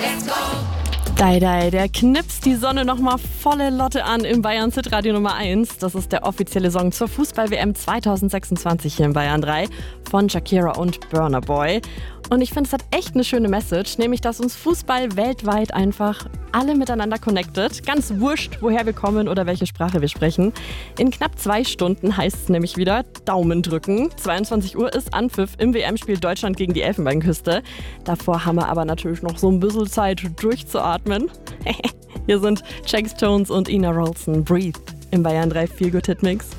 Der knipst die Sonne nochmal volle Lotte an im Bayern Hitradio Nummer 1. Das ist der offizielle Song zur Fußball-WM 2026 hier in Bayern 3 von Shakira und Burna Boy. Und ich finde, es hat echt eine schöne Message, nämlich, dass uns Fußball weltweit einfach alle miteinander connectet. Ganz wurscht, woher wir kommen oder welche Sprache wir sprechen. In knapp 2 Stunden heißt es nämlich wieder Daumen drücken. 22 Uhr ist Anpfiff im WM-Spiel Deutschland gegen die Elfenbeinküste. Davor haben wir aber natürlich noch so ein bisschen Zeit durchzuatmen. Hier sind Jax Jones und Ina Rolson, Breathe im Bayern 3 Feel Good Hit Mix.